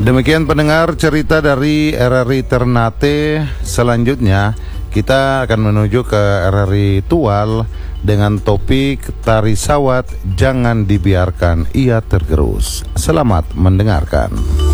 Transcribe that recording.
Demikian pendengar cerita dari RRI Ternate. Selanjutnya kita akan menuju ke RRI Tual dengan topik Tari Sawat Jangan Dibiarkan Ia Tergerus. Selamat mendengarkan.